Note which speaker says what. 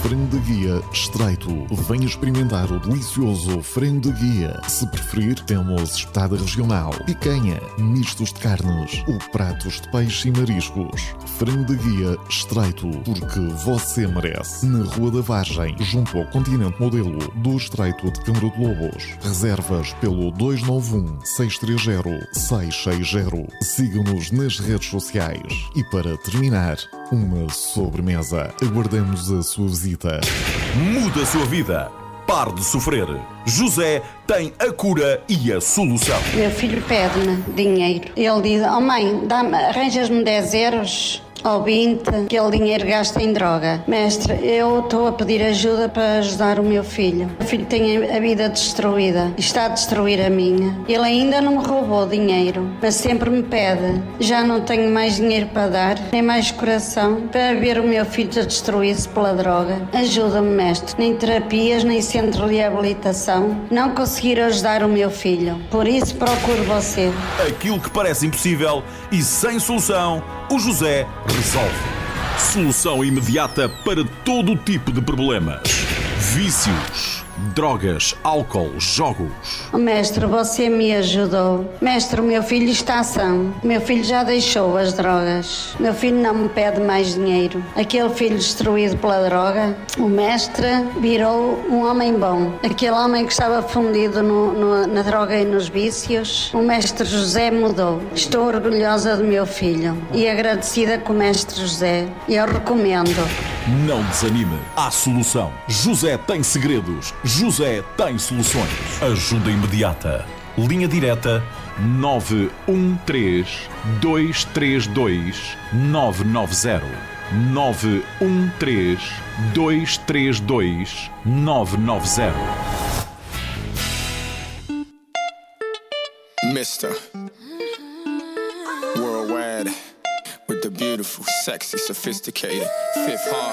Speaker 1: Frango da Guia Estreito. Venha experimentar o delicioso frango da Guia. Se preferir, temos espetada regional, picanha, mistos de carnes ou pratos de peixe e mariscos. Frango da Guia Estreito, porque você merece. Na Rua da Vargem, junto ao Continente Modelo do Estreito de Câmara de Lobos. Reservas pelo 291-630-660. Siga-nos nas redes sociais. E para terminar, uma sobremesa. Aguardamos a sua visita.
Speaker 2: Muda a sua vida. Pare de sofrer. José tem a cura e a solução.
Speaker 3: Meu filho pede-me dinheiro. Ele diz: oh mãe, arranjas-me 10 euros ou 20, aquele dinheiro gasta em droga. Mestre, eu estou a pedir ajuda para ajudar o meu filho. O filho tem a vida destruída e está a destruir a minha. Ele ainda não me roubou dinheiro, mas sempre me pede. Já não tenho mais dinheiro para dar, nem mais coração para ver o meu filho destruir-se pela droga. Ajuda-me, mestre. Nem terapias, nem centro de reabilitação. Não conseguir ajudar o meu filho. Por isso procuro você.
Speaker 2: Aquilo que parece impossível e sem solução, o José resolve. Solução imediata para todo o tipo de problemas. Vícios, drogas, álcool, jogos.
Speaker 3: Mestre, você me ajudou. Mestre, o meu filho está são. O meu filho já deixou as drogas. O meu filho não me pede mais dinheiro. Aquele filho destruído pela droga, o mestre virou um homem bom. Aquele homem que estava fundido na droga e nos vícios, o mestre José mudou. Estou orgulhosa do meu filho e agradecida com o mestre José. Eu recomendo.
Speaker 2: Não desanime. Há solução. José tem segredos. José tem soluções. Ajuda imediata. Linha direta 913-232-990. 913-232-990.
Speaker 4: Mr. Worldwide with the beautiful, sexy, sophisticated Fifth Harmony.